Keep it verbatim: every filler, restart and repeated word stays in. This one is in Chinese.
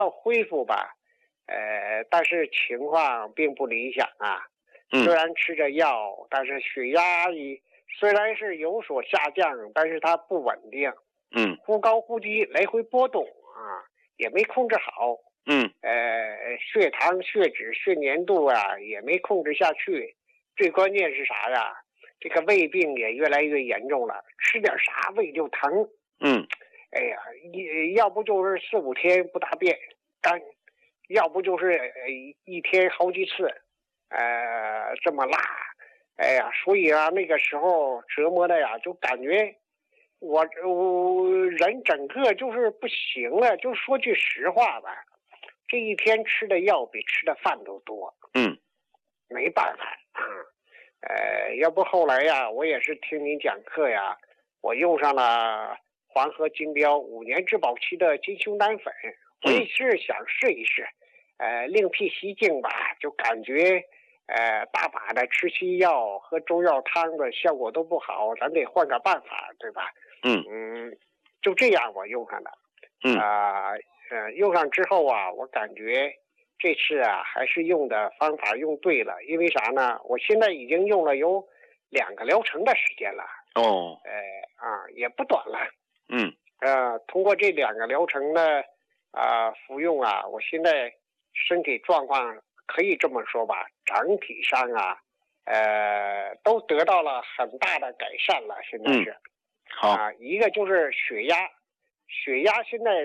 要恢复吧，呃，但是情况并不理想啊。 嗯虽然吃着药，但是血压也虽然是有所下降，但是它不稳定， 嗯忽高忽低，来回波动啊，也没控制好。 嗯呃，血糖、血脂、血粘度啊，也没控制下去。最关键是啥呀？这个胃病也越来越严重了，吃点啥胃就疼。 嗯哎呀，一要不就是四五天不大便，干，要不就是呃一天好几次，呃，这么辣。哎呀，所以啊，那个时候折磨的呀，就感觉我我人整个就是不行了。就说句实话吧，这一天吃的药比吃的饭都多。 嗯没办法啊。呃，要不后来呀，我也是听您讲课呀，我用上了黄河金标五年质保期的金胸丹粉，我也是想试一试，呃，另辟蹊径吧，就感觉呃大把的吃西药和中药汤的效果都不好，咱得换个办法，对吧？ 嗯嗯，就这样我用上了。 嗯啊呃，用上之后啊，我感觉这次啊还是用的方法用对了。因为啥呢？我现在已经用了有两个疗程的时间了。 哦呃啊，也不短了。 嗯呃，通过这两个疗程的啊服用啊，我现在身体状况可以这么说吧，整体上啊，呃，都得到了很大的改善了。现在是、 好。 啊，一个就是血压，血压现在